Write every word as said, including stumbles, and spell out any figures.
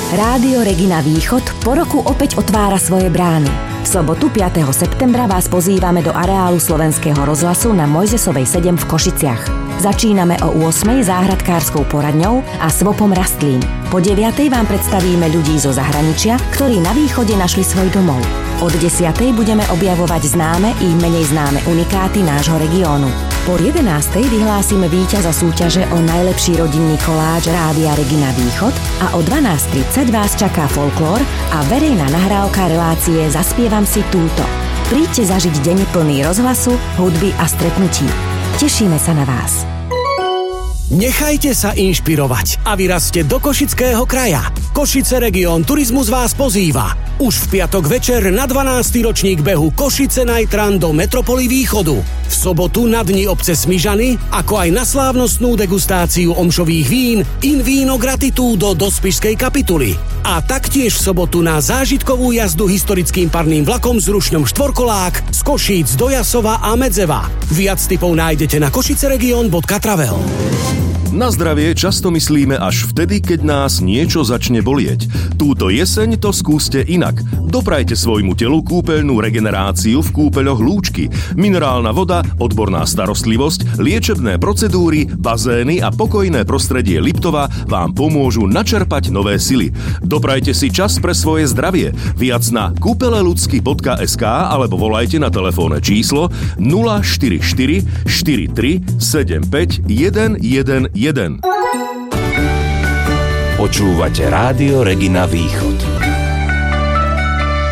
Rádio Regina Východ po roku opäť otvára svoje brány. V sobotu piateho septembra vás pozývame do areálu Slovenského rozhlasu na Mojzesovej sedem v Košiciach. Začíname o ôsmej záhradkárskou poradňou a svopom rastlín. Po deviatej vám predstavíme ľudí zo zahraničia, ktorí na východe našli svoj domov. Od desiatej budeme objavovať známe i menej známe unikáty nášho regiónu. Po jedenástej vyhlásime víťaza súťaže o najlepší rodinný koláč Rádia Regina Východ a o dvanásť tridsať vás čaká folklór a verejná nahrávka relácie Zaspievam si túto. Príďte zažiť deň plný rozhlasu, hudby a stretnutí. Tešíme sa na vás. Nechajte sa inšpirovať a vyrazte do Košického kraja. Košice Region Turizmus vás pozýva. Už v piatok večer na dvanásty ročník behu Košice Night Run do Metropoly Východu. V sobotu na dni obce Smižany, ako aj na slávnostnú degustáciu omšových vín In Vino Gratitudo do Spišskej kapituly. A taktiež v sobotu na zážitkovú jazdu historickým parným vlakom s rušňom štvorkolák z Košíc do Jasova a Medzeva. Viac tipov nájdete na košiceregion bodka travel. Na zdravie často myslíme až vtedy, keď nás niečo začne bolieť. Túto jeseň to skúste inak. Doprajte svojmu telu kúpeľnú regeneráciu v kúpeľoch Lúčky. Minerálna voda, odborná starostlivosť, liečebné procedúry, bazény a pokojné prostredie Liptova vám pomôžu načerpať nové sily. Doprajte si čas pre svoje zdravie. Viac na kúpeleludsky bodka es ká alebo volajte na telefónne číslo nula štyri štyri štyri tri sedem päť jeden jeden jeden. Počúvate Rádio Regina Východ.